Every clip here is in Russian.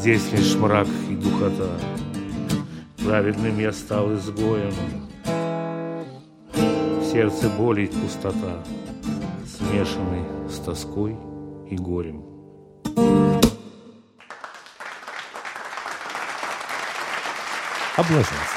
здесь лишь мрак и духота. Праведным я стал изгоем, в сердце боль и пустота, смешанный с тоской и горем. Облажался.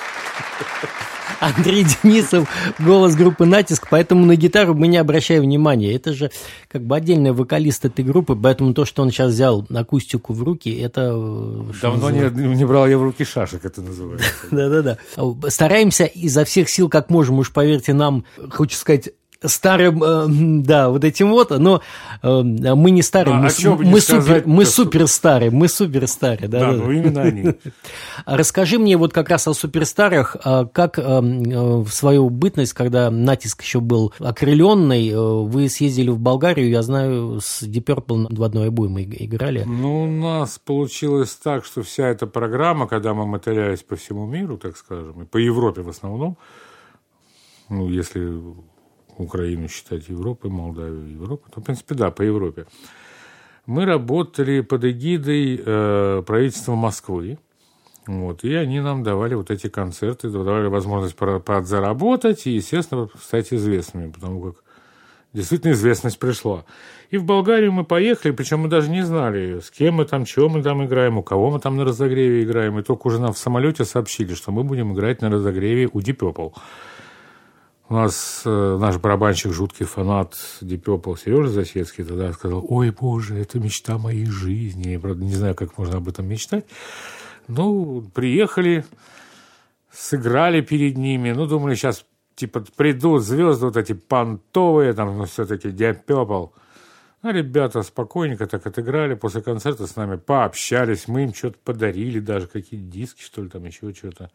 Андрей Денисов, голос группы «Натиск», поэтому на гитару мы не обращаем внимания. Это же как бы отдельный вокалист этой группы, поэтому то, что он сейчас взял акустику в руки, это... Давно не брал я в руки шашек, это называется. Да-да-да. Стараемся изо всех сил, как можем, уж поверьте нам, хочу сказать... старым, да, вот этим вот, но мы не старые, мы суперстарые, да. Ну именно они. Расскажи мне вот как раз о суперстарах, как в свою бытность, когда «Натиск» еще был окрыленный, вы съездили в Болгарию, я знаю, с Deep Purple в одной обойме играли. Ну, у нас получилось так, что вся эта программа, когда мы мотылялись по всему миру, так скажем, и по Европе в основном, ну, если... Украину считать Европой, Молдавию Европой, то, в принципе, да, по Европе. Мы работали под эгидой правительства Москвы, вот, и они нам давали вот эти концерты, давали возможность подзаработать и, естественно, стать известными, потому как действительно известность пришла. И в Болгарию мы поехали, причем мы даже не знали, с кем мы там, чего мы там играем, у кого мы там на разогреве играем, и только уже нам в самолете сообщили, что мы будем играть на разогреве у Deep Purple. У нас наш барабанщик, жуткий фанат Deep Purple, Сережа Засецкий, тогда сказал: ой, боже, это мечта моей жизни. Я, правда, не знаю, как можно об этом мечтать. Ну, приехали, сыграли перед ними. Ну, думали, сейчас, типа, придут звезды вот эти понтовые, там, ну, все-таки Deep Purple. А ребята спокойненько так отыграли. После концерта с нами пообщались. Мы им что-то подарили, даже какие-то диски, что ли, там, еще что-то.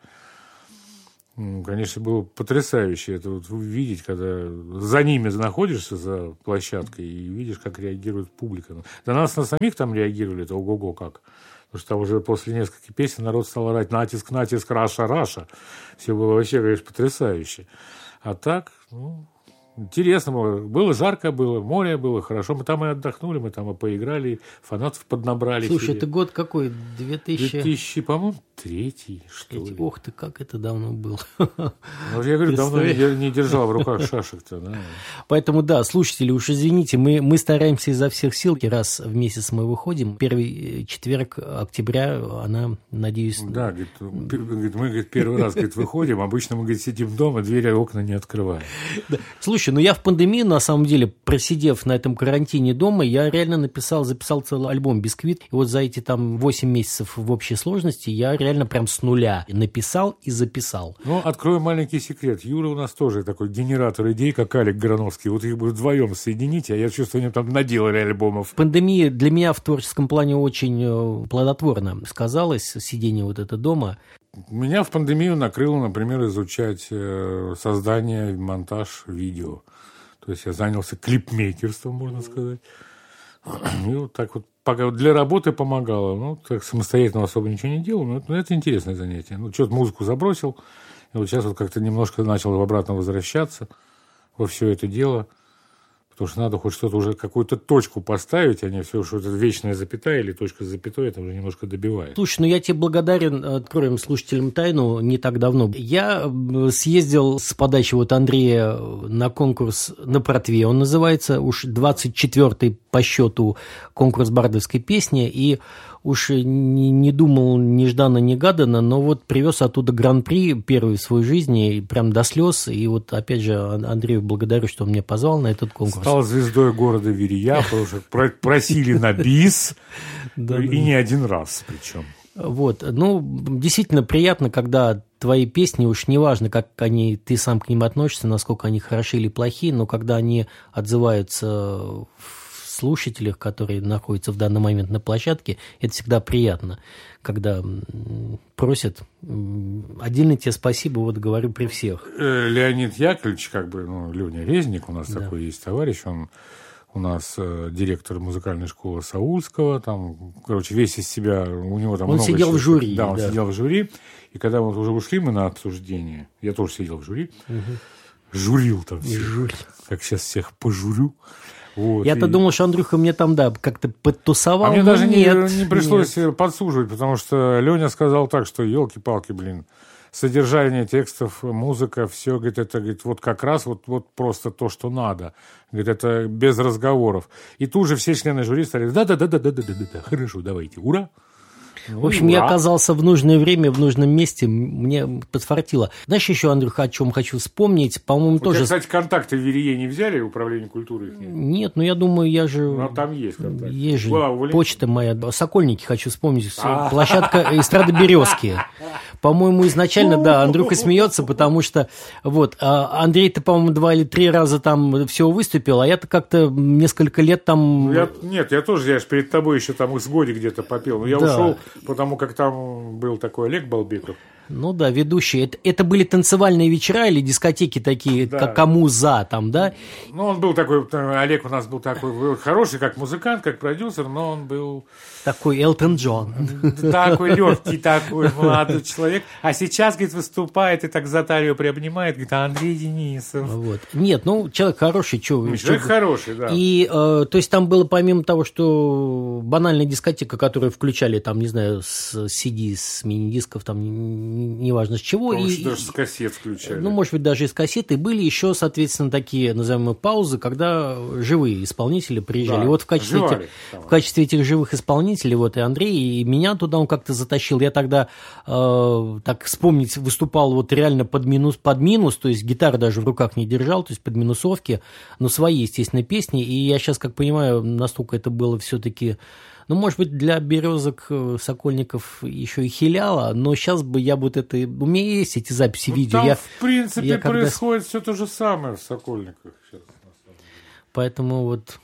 Конечно, было потрясающе это вот увидеть, когда за ними находишься, за площадкой, и видишь, как реагирует публика. Да нас на самих там реагировали, это ого-го как. Потому что там уже после нескольких песен народ стал орать «Натиск, натиск, Раша, Раша». Все было вообще, конечно, потрясающе. А так, ну, интересно было. Было жарко, было море, было хорошо. Мы там и отдохнули, мы там и поиграли, фанатов поднабрали. Слушай, себе. Это год какой? 2000, по-моему, третий, что ли. Ох ты, как это давно было. Ну, я говорю, давно не держал в руках шашек-то. Да. Поэтому, да, слушатели, уж извините, мы стараемся изо всех сил. Раз в месяц мы выходим. Первый четверг октября, она, надеюсь... Да, говорит, мы первый раз выходим, обычно мы, говорит, сидим дома, двери и окна не открываем. Да. Слушай, ну я в пандемию, на самом деле, просидев на этом карантине дома, я реально записал целый альбом «Бисквит». И вот за эти там 8 месяцев в общей сложности я реально прям с нуля написал и записал. Ну, открою маленький секрет. Юра у нас тоже такой генератор идей, как Алик Грановский. Вот их бы вдвоем соедините, а я чувствую, они там наделали альбомов. Пандемия для меня в творческом плане очень плодотворно сказалась, сидение вот это дома. Меня в пандемию накрыло, например, изучать создание, монтаж видео. То есть я занялся клипмейкерством, можно сказать. И вот так вот пока для работы помогало. Ну, так самостоятельно особо ничего не делал, но это интересное занятие. Ну, что-то музыку забросил, и вот сейчас вот как-то немножко начал обратно возвращаться во все это дело. Потому что надо хоть что-то уже, какую-то точку поставить, а не все, что это вечная запятая или точка с запятой, это уже немножко добивает. Слушай, ну я тебе благодарен, откроем слушателям тайну, не так давно. Я съездил с подачи вот Андрея на конкурс на Протве, он называется, уж 24-й по счету конкурс бардовской песни, и уж не думал нежданно-негаданно, но вот привез оттуда гран-при первый в своей жизни, прям до слез, и вот опять же Андрею благодарю, что он меня позвал на этот конкурс. Стал звездой города Верия, потому что просили на бис, и не один раз причем. Вот, ну, действительно приятно, когда твои песни, уж неважно, как ты сам к ним относишься, насколько они хороши или плохи, но когда они отзываются в слушателях, которые находятся в данный момент на площадке, это всегда приятно, когда просят. Отдельно тебе спасибо, вот говорю при всех. Леонид Яковлевич, Леня Резник, у нас такой есть товарищ, он у нас директор музыкальной школы Саульского, там, весь из себя, у него там он много сидел в жюри. Да, он сидел в жюри, и когда вот уже ушли мы на обсуждение, я тоже сидел в жюри, журил там всех, как сейчас всех пожурю. Вот, Я-то думал, что Андрюха мне там, да, как-то подтусовал. А мне даже не пришлось нет. подсуживать, потому что Леня сказал так, что елки-палки, блин, содержание текстов, музыка, все, говорит, это, говорит, вот как раз вот просто то, что надо. Говорит, это без разговоров. И тут же все члены жюри стали, да, хорошо, давайте, ура. В общем, я оказался в нужное время, в нужном месте, мне подфартило. Знаешь, еще, Андрюха, о чем хочу вспомнить, по-моему, тоже... Тебя, кстати, контакты в Верее не взяли, управление культуры? Нет, ну я думаю, я же... Ну, там есть контакты. Есть же, почта моя, Сокольники, хочу вспомнить, площадка эстрады «Березки». По-моему, изначально, да, Андрюха смеется, потому что, вот, Андрей-то, по-моему, 2 или 3 раза там всего выступил, а я-то как-то несколько лет там... Нет, я тоже, я же перед тобой еще там из года где-то попел, но я ушел, потому как там был такой Олег Балбеков. Ну да, ведущий. Это были танцевальные вечера или дискотеки такие, да. как кому за там, да? Ну, он был такой, Олег у нас был такой хороший, как музыкант, как продюсер, но он был... Такой Элтон Джон. Такой легкий, такой молодой человек. А сейчас, говорит, выступает и так за талию приобнимает, говорит, Андрей Денисов. Вот. Нет, ну, человек хороший. Человек хороший, да. И, то есть, там было, помимо того, что банальная дискотека, которую включали, там, не знаю, с CD, с мини-дисков, там, неважно с чего. И даже с кассет включали. Ну, может быть, даже из кассеты. Были еще, соответственно, такие, назовем, паузы, когда живые исполнители приезжали. Да, и вот в качестве этих живых исполнителей, вот и Андрей, и меня туда он как-то затащил. Я тогда, так вспомнить, выступал вот реально под минус, то есть гитару даже в руках не держал, то есть под минусовки, но свои, естественно, песни. И я сейчас, как понимаю, настолько это было все-таки... Ну, может быть, для «Березок», «Сокольников» еще и хиляло, но сейчас бы я вот это... У меня есть эти записи видео. Там, в принципе, происходит все то же самое в «Сокольниках» сейчас. Поэтому вот...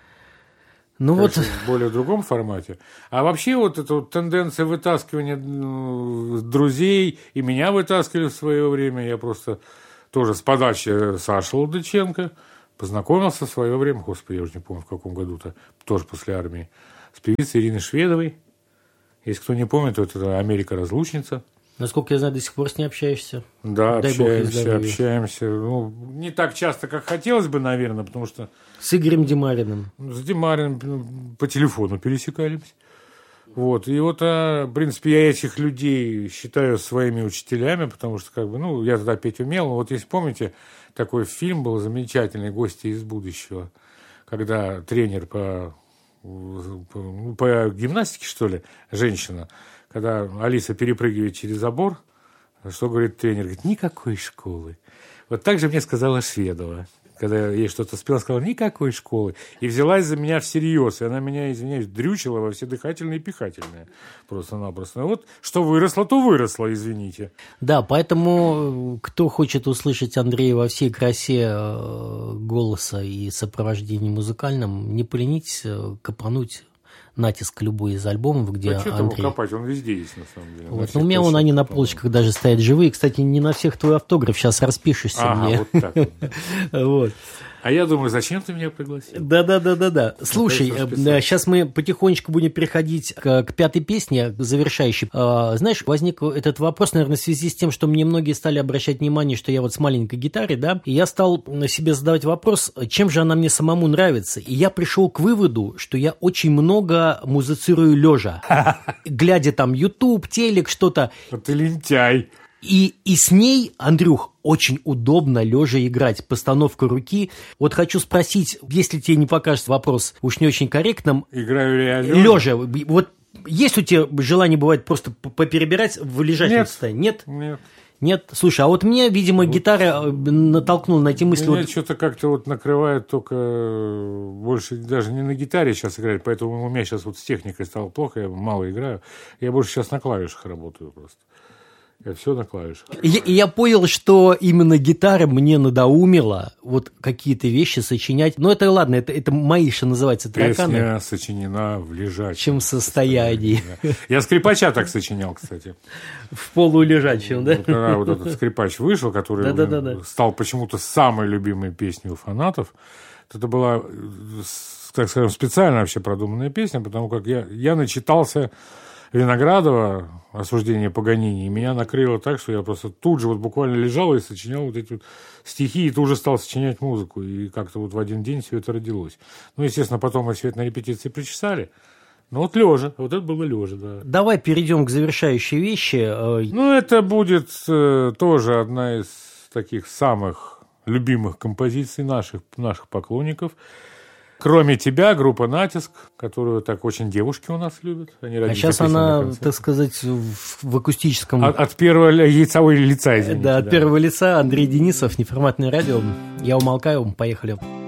Ну конечно, вот... в более другом формате. А вообще вот эта вот тенденция вытаскивания друзей, и меня вытаскивали в свое время, я просто тоже с подачи Саши Лудыченко познакомился в свое время, господи, я уже не помню, в каком году-то, тоже после армии, с певицей Ириной Шведовой. Если кто не помнит, то это «Америка-разлучница». Насколько я знаю, до сих пор с ней общаешься. Да, общаемся. Ну, не так часто, как хотелось бы, наверное, потому что... С Игорем Демариным. С Демариным по телефону пересекались. Вот. И вот, в принципе, я этих людей считаю своими учителями, потому что, как бы, ну, я тогда петь умел. Но вот если помните, такой фильм был замечательный «Гости из будущего», когда тренер по гимнастике, что ли, женщина, когда Алиса перепрыгивает через забор, что говорит тренер? Говорит, никакой школы. Вот так же мне сказала Шведова. Когда я ей что-то спела, сказала, никакой школы. И взялась за меня всерьез. И она меня, извиняюсь, дрючила во все дыхательные и пихательные. Просто-напросто. Ну, вот что выросло, то выросло, извините. Да, поэтому кто хочет услышать Андрея во всей красе голоса и сопровождении музыкальном, не поленитесь копануть натиск любой из альбомов, где а что Андрей... его копать? Он везде есть, на самом деле. Вот. Но у меня вон они на полочках даже стоят живые. Кстати, не на всех твой автограф. Сейчас распишешься мне. Вот так. Вот. А я думаю, зачем ты меня пригласил? Да. Слушай, сейчас мы потихонечку будем переходить к 5-й песне, завершающей. Знаешь, возник этот вопрос, наверное, в связи с тем, что мне многие стали обращать внимание, что я вот с маленькой гитарой, да, и я стал себе задавать вопрос, чем же она мне самому нравится. И я пришел к выводу, что я очень много музицирую лежа. Глядя там YouTube, телек, что-то. Ты лентяй. И с ней, Андрюх, очень удобно лежа играть, постановка руки. Вот хочу спросить, если тебе не покажется вопрос уж не очень корректным. Играю ли я лежа? Вот есть у тебя желание, бывает, просто поперебирать в лежачем состоянии? Нет? Нет? Слушай, а вот мне, видимо, гитара натолкнула на эти мысли. Меня что-то как-то вот накрывает только больше, даже не на гитаре сейчас играть, поэтому у меня сейчас вот с техникой стало плохо, я мало играю. Я больше сейчас на клавишах работаю просто. Я все на клавишах. Я понял, что именно гитара мне надоумила вот какие-то вещи сочинять. Но это ладно, это мои, что называется, тараканы. Песня сочинена в лежачем состоянии. Да. Я скрипача так сочинял, кстати. В полулежачем, да? Когда вот этот скрипач вышел, который стал почему-то самой любимой песней у фанатов, это была, так скажем, специально вообще продуманная песня, потому как я начитался Виноградова «Осуждение Паганини», и меня накрыло так, что я просто тут же вот буквально лежал и сочинял вот эти вот стихи, и тут же стал сочинять музыку. И как-то вот в один день все это родилось. Ну, естественно, потом мы все это на репетиции причесали. Ну, вот лежа. Вот это было лежа, да. Давай перейдем к завершающей вещи. Ну, это будет тоже одна из таких самых любимых композиций наших поклонников. Кроме тебя, группа «Натиск», которую так очень девушки у нас любят. Они а сейчас она, так сказать, в акустическом... От первого лица, извините. Да, от первого лица. Андрей Денисов, «Неформатное радио». Я умолкаю, поехали.